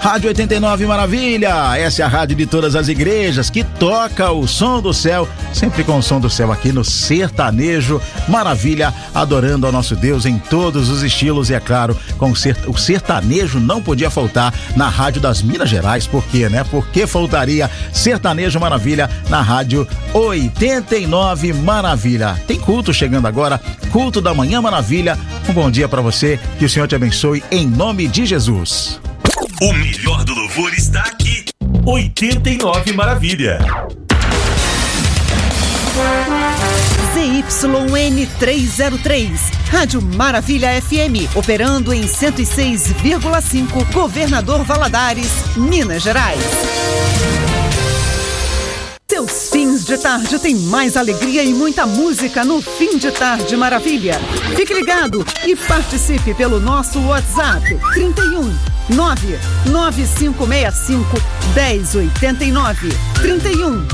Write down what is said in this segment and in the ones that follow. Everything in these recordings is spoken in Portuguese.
Rádio 89 Maravilha, essa é a rádio de todas as igrejas que toca o som do céu, sempre com o som do céu aqui no Sertanejo Maravilha, adorando ao nosso Deus em todos os estilos e é claro, com o sertanejo não podia faltar na rádio das Minas Gerais, por quê, né? Por que faltaria Sertanejo Maravilha na rádio 89 Maravilha? Tem culto chegando agora, culto da Manhã Maravilha, um bom dia para você, que o Senhor te abençoe em nome de Jesus. O melhor do louvor está aqui. 89 Maravilha. ZYN 303, Rádio Maravilha FM, operando em 106,5, Governador Valadares, Minas Gerais. Seus fins de tarde tem mais alegria e muita música no Fim de Tarde Maravilha. Fique ligado e participe pelo nosso WhatsApp 31 99565 1089. 31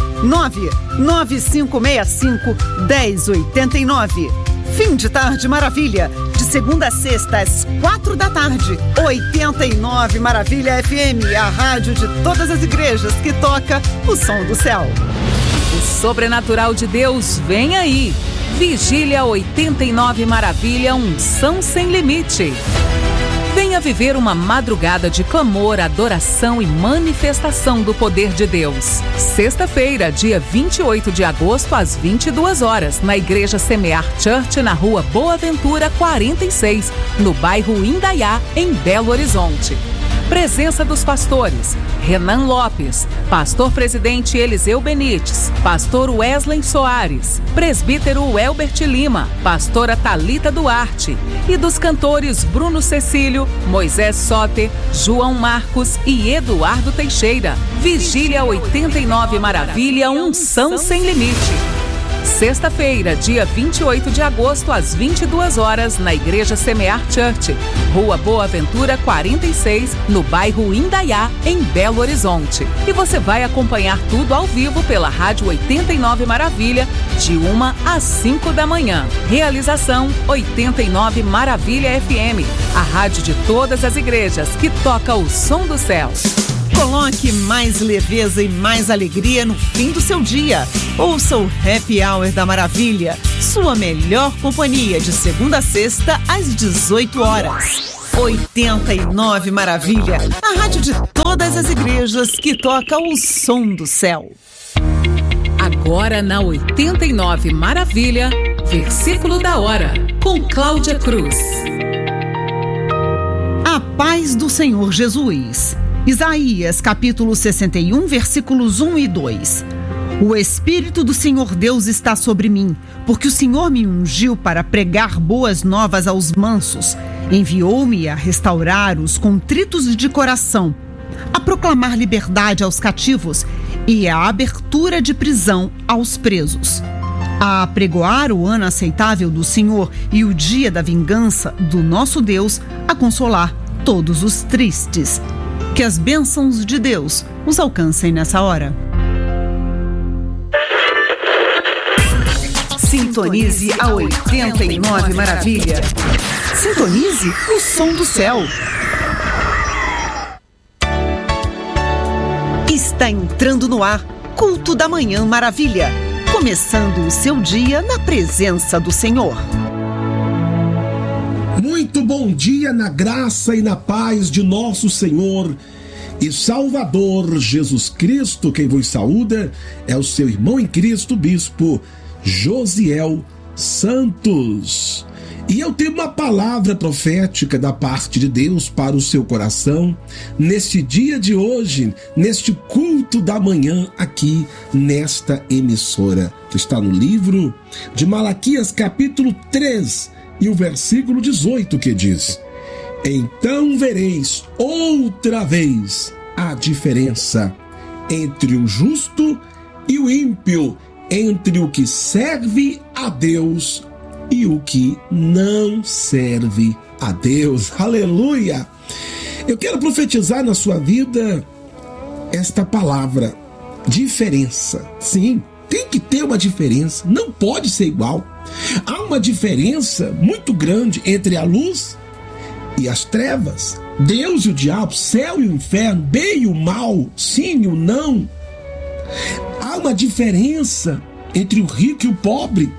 99565 1089. Fim de Tarde Maravilha, de segunda a sexta às 4 da tarde. 89 Maravilha FM, a rádio de todas as igrejas que toca o som do céu. O sobrenatural de Deus vem aí. Vigília 89 Maravilha, unção sem limite. Venha viver uma madrugada de clamor, adoração e manifestação do poder de Deus. Sexta-feira, dia 28 de agosto, às 22 horas, na Igreja Semear Church, na Rua Boa Ventura 46, no bairro Indaiá, em Belo Horizonte. Presença dos pastores: Renan Lopes, pastor presidente Eliseu Benites, pastor Wesley Soares, presbítero Elbert Lima, pastora Thalita Duarte, e dos cantores Bruno Cecílio, Moisés Soter, João Marcos e Eduardo Teixeira. Vigília 89 Maravilha, unção sem limite. Sexta-feira, dia 28 de agosto, às 22 horas, na Igreja Semear Church, Rua Boa Ventura 46, no bairro Indaiá, em Belo Horizonte. E você vai acompanhar tudo ao vivo pela Rádio 89 Maravilha, de 1 às 5 da manhã. Realização 89 Maravilha FM, a rádio de todas as igrejas que toca o som do céu. Coloque mais leveza e mais alegria no fim do seu dia. Ouça o Happy Hour da Maravilha, sua melhor companhia de segunda a sexta às 18 horas. 89 Maravilha, a rádio de todas as igrejas que toca o som do céu. Agora na 89 Maravilha, versículo da hora, com Cláudia Cruz. A paz do Senhor Jesus. Isaías, capítulo 61, versículos 1 e 2. O Espírito do Senhor Deus está sobre mim, porque o Senhor me ungiu para pregar boas novas aos mansos. Enviou-me a restaurar os contritos de coração, a proclamar liberdade aos cativos e a abertura de prisão aos presos, a apregoar o ano aceitável do Senhor e o dia da vingança do nosso Deus, a consolar todos os tristes. Que as bênçãos de Deus os alcancem nessa hora. Sintonize a 89 Maravilha. Sintonize o som do céu. Está entrando no ar Culto da Manhã Maravilha, começando o seu dia na presença do Senhor. Muito bom dia na graça e na paz de nosso Senhor e Salvador Jesus Cristo. Quem vos saúda é o seu irmão em Cristo, Bispo Josiel Santos. E eu tenho uma palavra profética da parte de Deus para o seu coração neste dia de hoje, neste culto da manhã aqui nesta emissora, que está no livro de Malaquias, capítulo 3, e o versículo 18, que diz: então vereis outra vez a diferença entre o justo e o ímpio, entre o que serve a Deus e o que não serve a Deus. Aleluia! Eu quero profetizar na sua vida esta palavra: diferença. Sim, tem que ter uma diferença, não pode ser igual. Há uma diferença muito grande entre a luz e as trevas, Deus e o diabo, céu e o inferno, bem e o mal, sim e o não. Há uma diferença entre o rico e o pobre.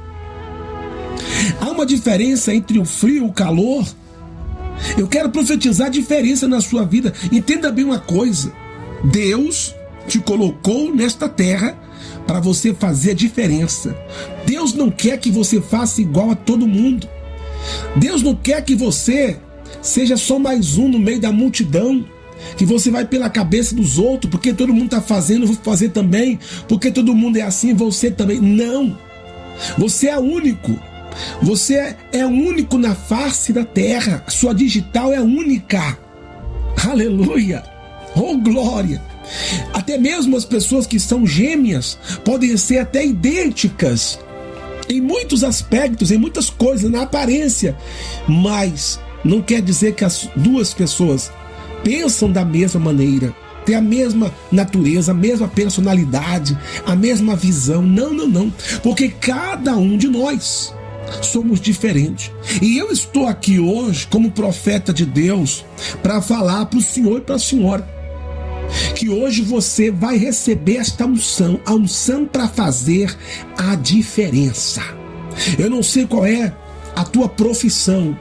Há uma diferença entre o frio e o calor. Eu quero profetizar a diferença na sua vida. Entenda bem uma coisa: Deus te colocou nesta terra para você fazer a diferença. Deus não quer que você faça igual a todo mundo. Deus não quer que você seja só mais um no meio da multidão, que você vai pela cabeça dos outros, porque todo mundo está fazendo, eu vou fazer também, porque todo mundo é assim, você também. Não! Você é único. Você é único na face da terra. Sua digital é única. Aleluia! Oh, glória! Até mesmo as pessoas que são gêmeas podem ser até idênticas em muitos aspectos, em muitas coisas, na aparência, mas não quer dizer que as duas pessoas pensam da mesma maneira, têm a mesma natureza, a mesma personalidade, a mesma visão. Não, não, não, porque cada um de nós somos diferentes. E eu estou aqui hoje como profeta de Deus para falar para o senhor e para a senhora que hoje você vai receber esta unção, a unção para fazer a diferença. Eu não sei qual é a tua profissão,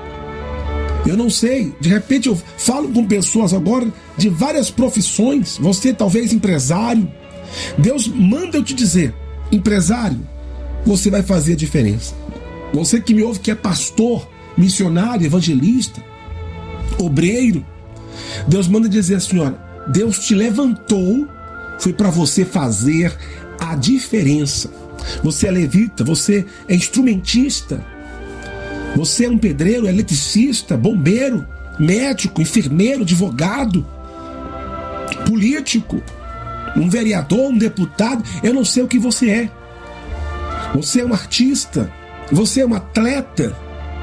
eu não sei, de repente eu falo com pessoas agora de várias profissões. Você talvez empresário. Deus manda eu te dizer: empresário, você vai fazer a diferença. Você que me ouve, que é pastor, missionário, evangelista, obreiro, Deus manda dizer: senhora, Deus te levantou, foi para você fazer a diferença. Você é levita, você é instrumentista, você é um pedreiro, eletricista, bombeiro, médico, enfermeiro, advogado, político, um vereador, um deputado. Eu não sei o que você é. Você é um artista, você é um atleta.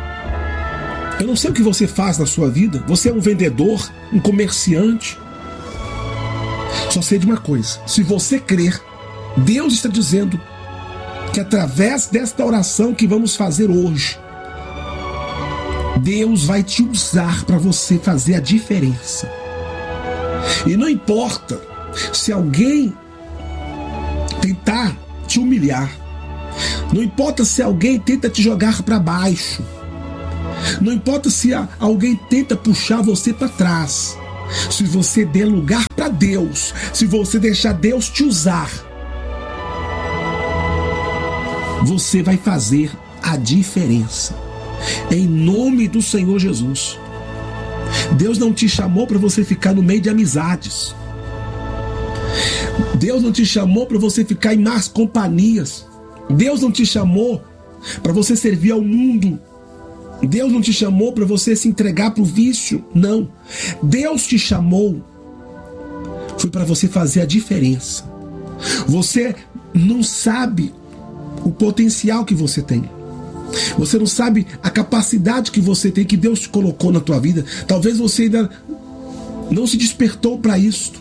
Eu não sei o que você faz na sua vida. Você é um vendedor, um comerciante. Só sei de uma coisa: se você crer, Deus está dizendo que através desta oração que vamos fazer hoje, Deus vai te usar para você fazer a diferença. E não importa se alguém tentar te humilhar, não importa se alguém tenta te jogar para baixo, não importa se alguém tenta puxar você para trás. Se você der lugar para Deus, se você deixar Deus te usar, você vai fazer a diferença. Em nome do Senhor Jesus. Deus não te chamou para você ficar no meio de amizades. Deus não te chamou para você ficar em más companhias. Deus não te chamou para você servir ao mundo. Deus não te chamou para você se entregar para o vício. Não. Deus te chamou foi para você fazer a diferença. Você não sabe o potencial que você tem. Você não sabe a capacidade que você tem, que Deus te colocou na tua vida. Talvez você ainda não se despertou para isso.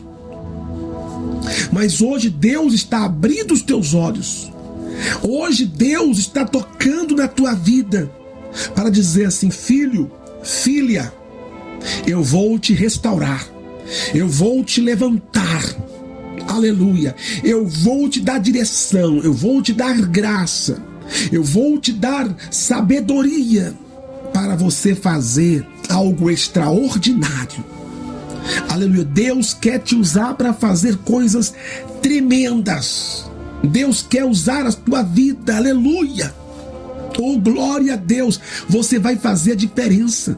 Mas hoje Deus está abrindo os teus olhos. Hoje Deus está tocando na tua vida para dizer assim: filho, filha, eu vou te restaurar, eu vou te levantar, aleluia, eu vou te dar direção, eu vou te dar graça, eu vou te dar sabedoria para você fazer algo extraordinário. Aleluia. Deus quer te usar para fazer coisas tremendas. Deus quer usar a tua vida. Aleluia. Oh, glória a Deus. Você vai fazer a diferença.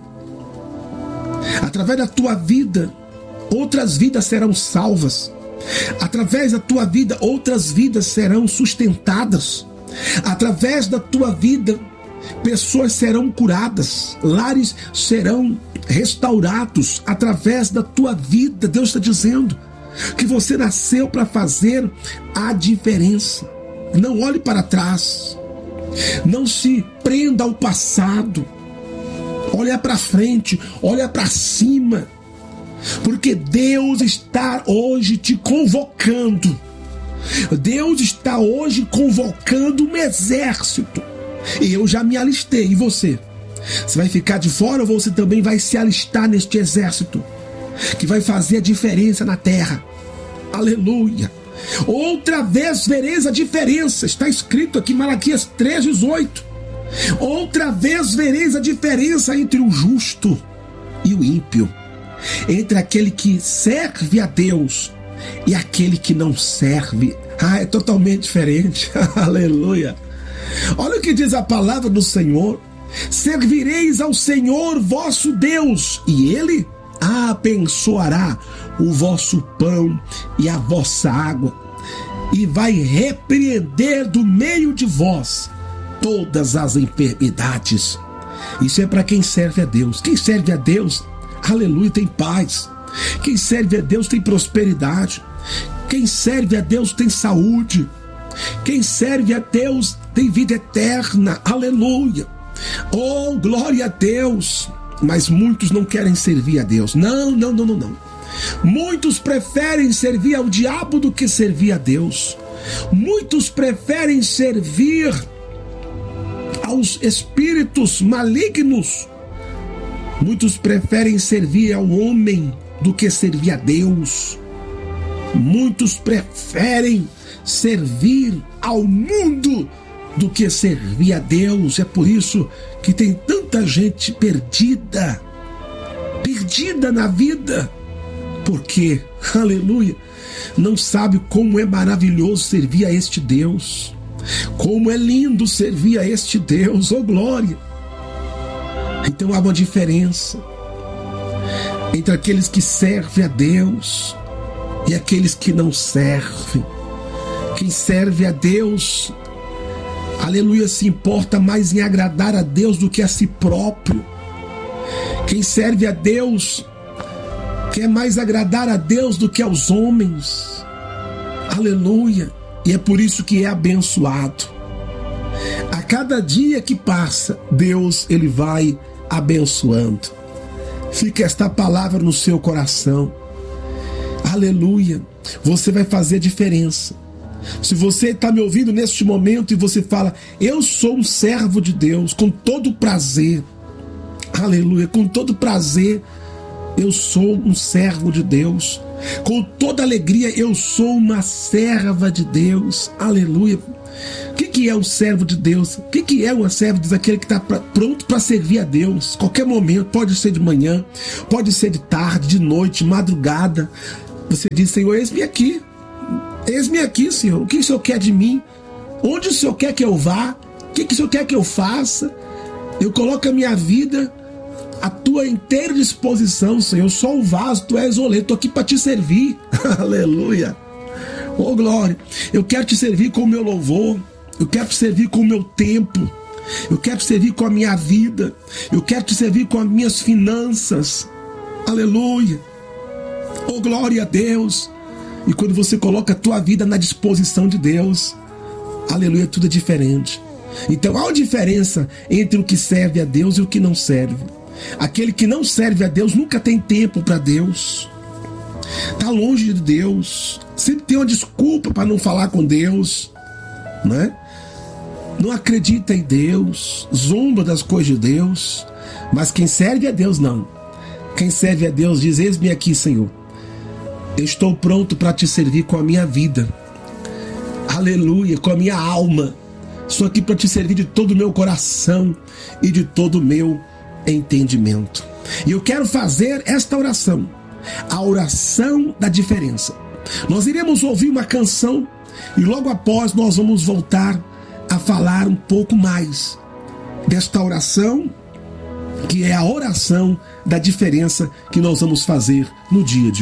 Através da tua vida, outras vidas serão salvas. Através da tua vida, outras vidas serão sustentadas. Através da tua vida, pessoas serão curadas, lares serão restaurados. Através da tua vida, Deus está dizendo que você nasceu para fazer a diferença. Não olhe para trás, não se prenda ao passado, olha para frente, olha para cima, porque Deus está hoje te convocando. Deus está hoje convocando um exército. E eu já me alistei. E você? Você vai ficar de fora ou você também vai se alistar neste exército que vai fazer a diferença na terra? Aleluia! Outra vez vereis a diferença. Está escrito aqui em Malaquias 3:18. Outra vez vereis a diferença entre o justo e o ímpio, entre aquele que serve a Deus e aquele que não serve. É totalmente diferente. Aleluia! Olha o que diz a palavra do Senhor: servireis ao Senhor vosso Deus, e Ele abençoará o vosso pão e a vossa água, e vai repreender do meio de vós todas as enfermidades. Isso é para quem serve a Deus. Quem serve a Deus, aleluia, tem paz. Quem serve a Deus tem prosperidade. Quem serve a Deus tem saúde. Quem serve a Deus tem vida eterna. Aleluia. Oh, glória a Deus. Mas muitos não querem servir a Deus. Não. Muitos preferem servir ao diabo do que servir a Deus. Muitos preferem servir aos espíritos malignos. Muitos preferem servir ao homem do que servir a Deus. Muitos preferem servir ao mundo do que servir a Deus. É por isso que tem tanta gente perdida na vida, porque, aleluia, não sabe como é maravilhoso servir a este Deus, como é lindo servir a este Deus, oh glória. Então há uma diferença entre aqueles que servem a Deus e aqueles que não servem. Quem serve a Deus, aleluia, se importa mais em agradar a Deus do que a si próprio. Quem serve a Deus quer mais agradar a Deus do que aos homens. Aleluia. E é por isso que é abençoado. A cada dia que passa, Deus, ele vai abençoando. Fica esta palavra no seu coração. Aleluia. Você vai fazer diferença. Se você está me ouvindo neste momento e você fala: eu sou um servo de Deus, com todo prazer, aleluia, com todo prazer, eu sou um servo de Deus, com toda alegria, eu sou uma serva de Deus, aleluia. O que é um servo de Deus? O que é uma serva de Deus? Aquele que está pronto para servir a Deus, qualquer momento, pode ser de manhã, pode ser de tarde, de noite, madrugada. Você diz: Senhor, eis-me aqui. Eis-me aqui, Senhor. O que o Senhor quer de mim? Onde o Senhor quer que eu vá? O que o Senhor quer que eu faça? Eu coloco a minha vida à tua inteira disposição, Senhor. Eu sou o vaso, tu és o oleiro. Estou aqui para te servir. Aleluia. Oh, glória. Eu quero te servir com o meu louvor. Eu quero te servir com o meu tempo. Eu quero te servir com a minha vida. Eu quero te servir com as minhas finanças. Aleluia. Oh, glória a Deus. E quando você coloca a tua vida na disposição de Deus, aleluia, tudo é diferente. Então há uma diferença entre o que serve a Deus e o que não serve. Aquele que não serve a Deus nunca tem tempo para Deus. Está longe de Deus. Sempre tem uma desculpa para não falar com Deus, né? Não acredita em Deus, zomba das coisas de Deus. Mas quem serve a Deus, não. Quem serve a Deus diz: eis-me aqui, Senhor. Eu estou pronto para te servir com a minha vida. Aleluia, com a minha alma. Estou aqui para te servir de todo o meu coração e de todo o meu entendimento. E eu quero fazer esta oração, a oração da diferença. Nós iremos ouvir uma canção e logo após nós vamos voltar a falar um pouco mais desta oração, que é a oração da diferença que nós vamos fazer no dia de hoje.